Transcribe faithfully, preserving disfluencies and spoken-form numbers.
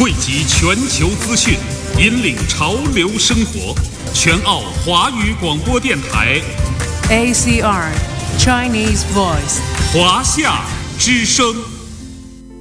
汇集全球资讯，引领潮流生活。全澳华语广播电台 A C R Chinese Voice 华夏之声。